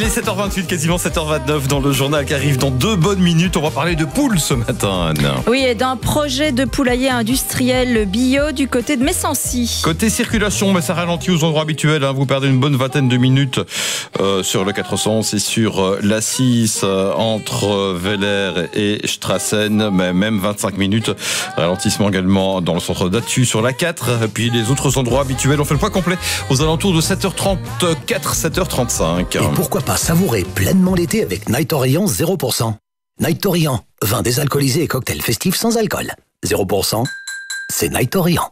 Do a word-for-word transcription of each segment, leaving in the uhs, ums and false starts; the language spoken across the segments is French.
est sept heures vingt-huit, quasiment sept heures vingt-neuf dans le journal qui arrive dans deux bonnes minutes. On va parler de poules ce matin, Anne. Oui, et d'un projet de poulailler industriel bio du côté de Messancy. Côté circulation, mais ça ralentit aux endroits habituels. Hein. Vous perdez une bonne vingtaine de minutes euh, sur le quatre cents et sur euh, l'A six euh, entre euh, Vélère et Strassen, mais même vingt-cinq minutes. Ralentissement également dans le centre d'Attu sur l'A quatre. Et puis les autres endroits habituels, on fait le point complet aux alentours de sept heures trente-quatre, sept heures trente-cinq. Et pourquoi pas savourer pleinement l'été avec Night Orient zéro pour cent. Night Orient, vin désalcoolisé et cocktail festif sans alcool. zéro pour cent, c'est Night Orient.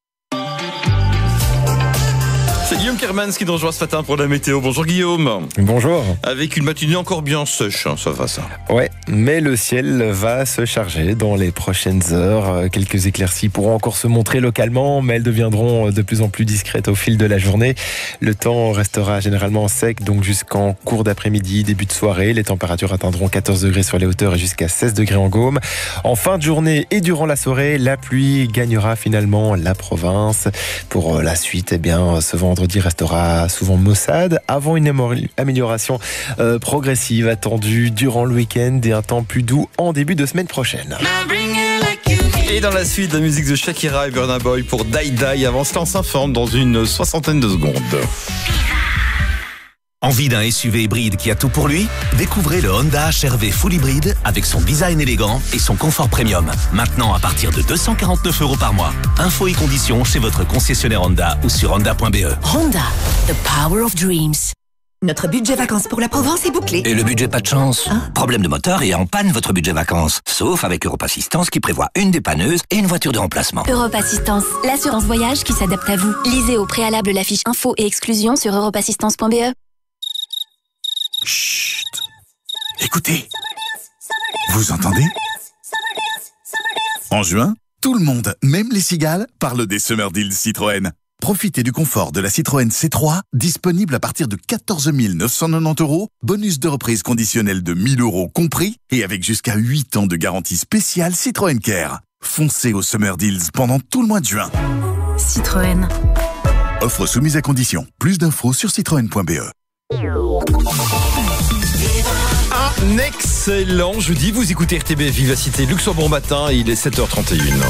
C'est Guillaume Kermans qui nous rejoint ce matin pour la météo. Bonjour Guillaume. Bonjour. Avec une matinée encore bien sèche, hein, ça va ça. Ouais, mais le ciel va se charger dans les prochaines heures. Quelques éclaircies pourront encore se montrer localement, mais elles deviendront de plus en plus discrètes au fil de la journée. Le temps restera généralement sec, donc jusqu'en cours d'après-midi, début de soirée. Les températures atteindront quatorze degrés sur les hauteurs et jusqu'à seize degrés en Gaume. En fin de journée et durant la soirée, la pluie gagnera finalement la province. Pour la suite, eh bien, ce vendredi restera souvent maussade avant une amélioration euh, progressive attendue durant le week-end et un temps plus doux en début de semaine prochaine. Et dans la suite, la musique de Shakira et Burna Boy pour Die Die. Avant cela, on s'informe dans une soixantaine de secondes. Envie d'un S U V hybride qui a tout pour lui? Découvrez le Honda H R V Full Hybride avec son design élégant et son confort premium. Maintenant à partir de deux cent quarante-neuf euros par mois. Infos et conditions chez votre concessionnaire Honda ou sur honda point b e. Honda, the power of dreams. Notre budget vacances pour la Provence est bouclé. Et le budget pas de chance? Hein? Problème de moteur et en panne votre budget vacances. Sauf avec Europe Assistance qui prévoit une dépanneuse et une voiture de remplacement. Europe Assistance, l'assurance voyage qui s'adapte à vous. Lisez au préalable la fiche info et exclusion sur europe assistance point b e. Chut. Écoutez. Vous entendez? En juin, tout le monde, même les cigales, parle des Summer Deals Citroën. Profitez du confort de la Citroën C trois, disponible à partir de quatorze mille neuf cent quatre-vingt-dix euros, bonus de reprise conditionnel de mille euros compris, et avec jusqu'à huit ans de garantie spéciale Citroën Care. Foncez aux Summer Deals pendant tout le mois de juin. Citroën. Offre soumise à condition. Plus d'infos sur citroën point b e. Un excellent jeudi, vous écoutez R T B Vivacité Luxembourg Matin, il est sept heures trente et une.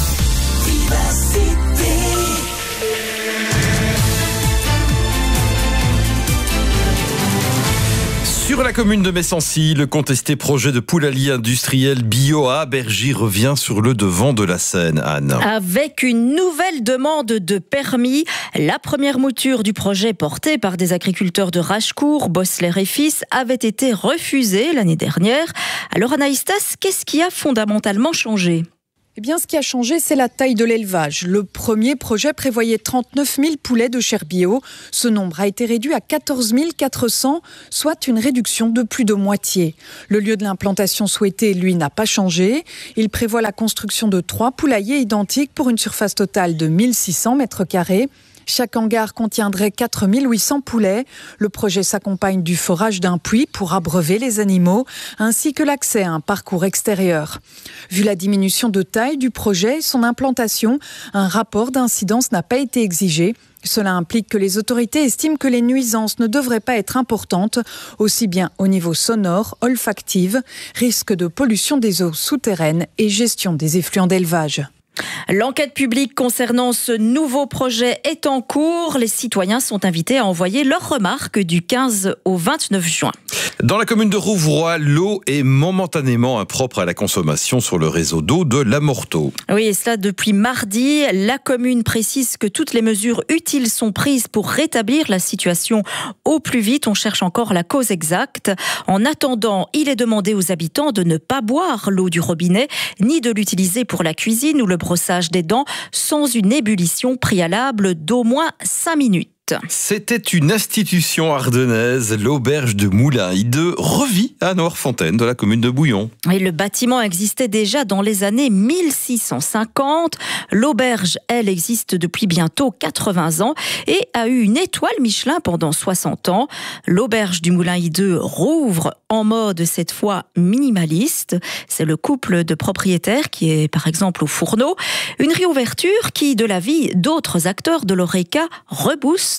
Sur la commune de Messancy, le contesté projet de poulailler industriel bio à Bergy revient sur le devant de la scène, Anne. Avec une nouvelle demande de permis, la première mouture du projet porté par des agriculteurs de Rachecourt, Bossler et Fils, avait été refusée l'année dernière. Alors Anaïstas, qu'est-ce qui a fondamentalement changé ? Eh bien, ce qui a changé, c'est la taille de l'élevage. Le premier projet prévoyait trente-neuf mille poulets de chair bio. Ce nombre a été réduit à quatorze mille quatre cents, soit une réduction de plus de moitié. Le lieu de l'implantation souhaité, lui, n'a pas changé. Il prévoit la construction de trois poulaillers identiques pour une surface totale de mille six cents mètres carrés. Chaque hangar contiendrait quatre mille huit cents poulets. Le projet s'accompagne du forage d'un puits pour abreuver les animaux, ainsi que l'accès à un parcours extérieur. Vu la diminution de taille du projet et son implantation, un rapport d'incidence n'a pas été exigé. Cela implique que les autorités estiment que les nuisances ne devraient pas être importantes, aussi bien au niveau sonore, olfactif, risque de pollution des eaux souterraines et gestion des effluents d'élevage. L'enquête publique concernant ce nouveau projet est en cours. Les citoyens sont invités à envoyer leurs remarques du quinze au vingt-neuf juin. Dans la commune de Rouvroy, l'eau est momentanément impropre à la consommation sur le réseau d'eau de Lamorteau. Oui, et cela depuis mardi. La commune précise que toutes les mesures utiles sont prises pour rétablir la situation au plus vite. On cherche encore la cause exacte. En attendant, il est demandé aux habitants de ne pas boire l'eau du robinet, ni de l'utiliser pour la cuisine ou le brossage des dents sans une ébullition préalable d'au moins cinq minutes. C'était une institution ardennaise, l'auberge de Moulin-Hideux revit à Noirfontaine, de la commune de Bouillon. Et le bâtiment existait déjà dans les années mille six cent cinquante. L'auberge, elle, existe depuis bientôt quatre-vingts ans et a eu une étoile Michelin pendant soixante ans. L'auberge du Moulin-Hideux rouvre en mode cette fois minimaliste. C'est le couple de propriétaires qui est par exemple au fourneau. Une réouverture qui, de l'avis d'autres acteurs de l'Horeca, rebooste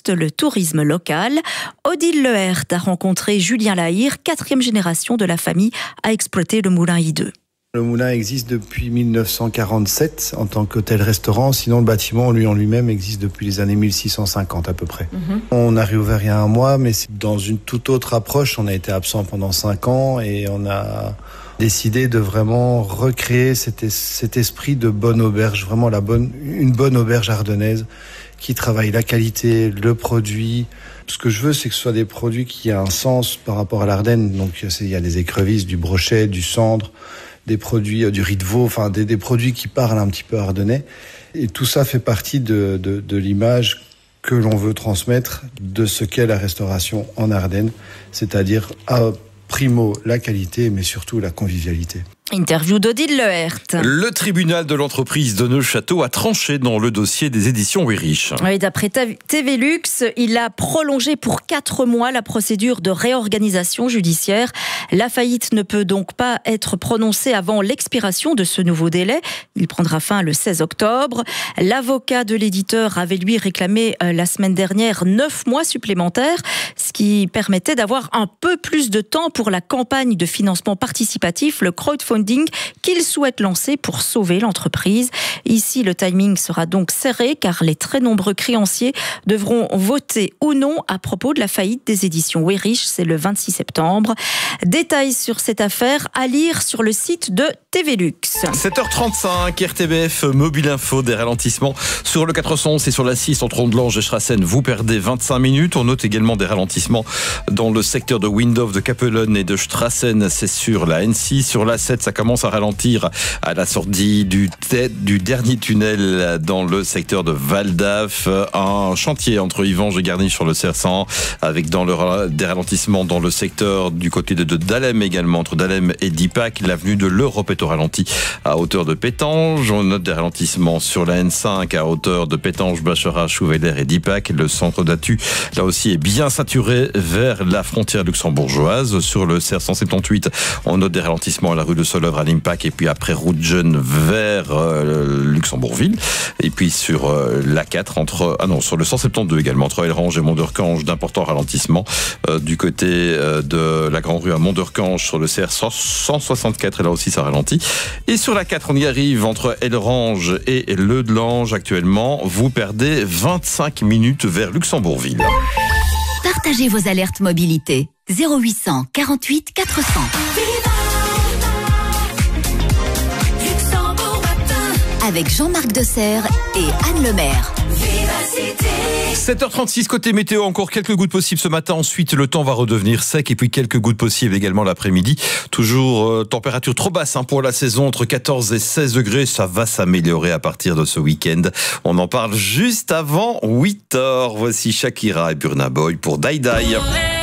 booste le tourisme local. Odile Lehert a rencontré Julien Lahire, quatrième génération de la famille à exploiter le moulin I deux. Le moulin existe depuis mille neuf cent quarante-sept en tant qu'hôtel-restaurant. Sinon, le bâtiment, lui en lui-même, existe depuis les années mille six cent cinquante à peu près. Mmh. On a réouvert il y a un mois, mais c'est dans une toute autre approche. On a été absent pendant cinq ans et on a décidé de vraiment recréer cet, es- cet esprit de bonne auberge, vraiment la bonne, une bonne auberge ardennaise qui travaille la qualité, le produit. Ce que je veux, c'est que ce soit des produits qui aient un sens par rapport à l'Ardenne. Donc, il y a des écrevisses, du brochet, du cendre, des produits, du riz de veau, enfin des, des produits qui parlent un petit peu ardennais. Et tout ça fait partie de, de, de l'image que l'on veut transmettre de ce qu'est la restauration en Ardennes, c'est-à-dire à primo la qualité, mais surtout la convivialité. Interview d'Odile Lehert. Le tribunal de l'entreprise de Neufchâteau a tranché dans le dossier des éditions Weyrich. Oui, d'après T V Luxe, il a prolongé pour quatre mois la procédure de réorganisation judiciaire. La faillite ne peut donc pas être prononcée avant l'expiration de ce nouveau délai. Il prendra fin le seize octobre. L'avocat de l'éditeur avait lui réclamé la semaine dernière neuf mois supplémentaires, ce qui permettait d'avoir un peu plus de temps pour la campagne de financement participatif, le crowdfunding qu'il souhaite lancer pour sauver l'entreprise. Ici, le timing sera donc serré car les très nombreux créanciers devront voter ou non à propos de la faillite des éditions Weyrich. C'est le vingt-six septembre. Détails sur cette affaire à lire sur le site de T V Luxe. sept heures trente-cinq, R T B F, Mobile Info, des ralentissements sur le quatre cent onze et sur la six entre Ondelange et Strassen. Vous perdez vingt-cinq minutes. On note également des ralentissements dans le secteur de Windhof, de Capellen et de Strassen. C'est sur la N six. Sur la sept, ça commence à ralentir à la sortie du, du dernier tunnel dans le secteur de Val-d'Af. Un chantier entre Yvange et Garniche sur le C R cent, avec dans le, des ralentissements dans le secteur du côté de, de Dahlem également, entre Dahlem et Dipac. L'avenue de l'Europe est au ralenti à hauteur de Pétange. On note des ralentissements sur la N cinq à hauteur de Pétange, Bachera, Chouveler et Dipac. Le centre d'Atu, là aussi, est bien saturé vers la frontière luxembourgeoise. Sur le C R cent soixante-dix-huit, on note des ralentissements à la rue de Solœuvre à l'Impac et puis après route Jeune vers euh, Luxembourgville. Et puis sur euh, l'A quatre, entre, ah non, sur le cent soixante-douze également, entre Elrange et Mont-de-Recange, d'importants ralentissements euh, du côté euh, de la Grande Rue à Mont-de-Recange sur le C R cent soixante-quatre, et là aussi ça ralentit. Et sur la quatre, on y arrive entre Elrange et Leudelange actuellement. Vous perdez vingt-cinq minutes vers Luxembourgville. Partagez vos alertes mobilité. zéro huit cent quarante-huit quatre cents. Avec Jean-Marc Desserre et Anne Lemaire. sept heures trente-six, côté météo, encore quelques gouttes possibles ce matin. Ensuite, le temps va redevenir sec et puis quelques gouttes possibles également l'après-midi. Toujours euh, température trop basse hein, pour la saison, entre quatorze et seize degrés. Ça va s'améliorer à partir de ce week-end. On en parle juste avant huit heures. Voici Shakira et Burna Boy pour Die Die.